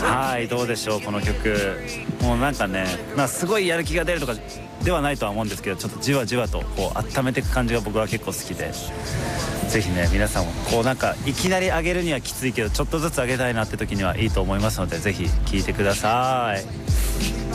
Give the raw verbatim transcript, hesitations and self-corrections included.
はいどうでしょうこの曲。もうなんかね、まあ、すごいやる気が出るとかではないとは思うんですけど、ちょっとじわじわとこう温めていく感じが僕は結構好きで、ぜひね皆さんもこうなんかいきなり上げるにはきついけどちょっとずつ上げたいなって時にはいいと思いますので、ぜひ聴いてください。